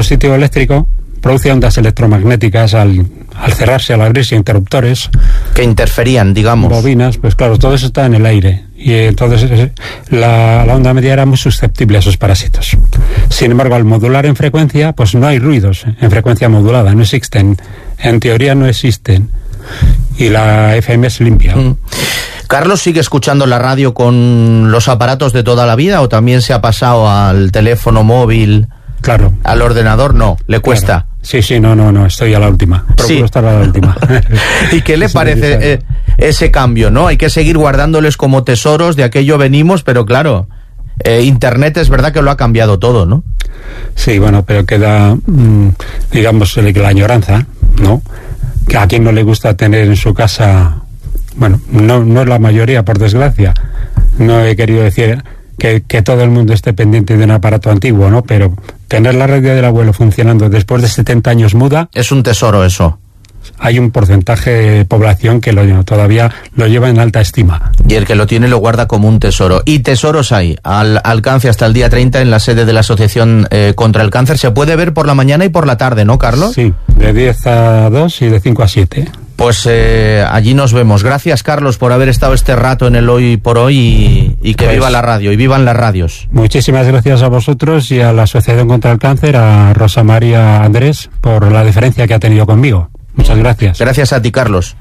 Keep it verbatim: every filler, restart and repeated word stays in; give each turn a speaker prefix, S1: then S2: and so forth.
S1: dispositivo eléctrico produce ondas electromagnéticas al, al cerrarse, al abrirse interruptores.
S2: Que interferían, digamos.
S1: Bobinas, pues claro, todo eso está en el aire. Y entonces la, la onda media era muy susceptible a esos parásitos. Sin embargo, al modular en frecuencia, pues no hay ruidos en frecuencia modulada, no existen. En teoría no existen. Y la F M es limpia.
S2: Mm. ¿Carlos sigue escuchando la radio con los aparatos de toda la vida o también se ha pasado al teléfono móvil?
S1: Claro.
S2: ¿Al ordenador? No, le cuesta.
S1: Claro. Sí, sí, no, no, no, estoy a la última. Procuro
S2: sí.
S1: estar a la última.
S2: ¿Y qué le
S1: es
S2: parece eh, ese cambio, no? Hay que seguir guardándoles como tesoros, de aquello venimos, pero claro, eh, Internet es verdad que lo ha cambiado todo, ¿no?
S1: Sí, bueno, pero queda, mmm, digamos, la añoranza, ¿no? Que a quien no le gusta tener en su casa, bueno, no, no es la mayoría, por desgracia. No he querido decir que, que todo el mundo esté pendiente de un aparato antiguo, ¿no? Pero tener la radio del abuelo funcionando después de setenta años muda...
S2: Es un tesoro eso.
S1: Hay un porcentaje de población que lo, todavía lo lleva en alta estima.
S2: Y el que lo tiene lo guarda como un tesoro. Y tesoros hay al alcance hasta el día treinta en la sede de la Asociación eh, contra el Cáncer. Se puede ver por la mañana y por la tarde, ¿no, Carlos?
S1: Sí, de diez a dos y de cinco a siete.
S2: Pues eh, allí nos vemos. Gracias, Carlos, por haber estado este rato en el Hoy por Hoy y, y que pues, viva la radio y vivan las radios.
S1: Muchísimas gracias a vosotros y a la Asociación contra el Cáncer, a Rosa María Andrés, por la deferencia que ha tenido conmigo. Muchas gracias.
S2: Gracias a ti, Carlos.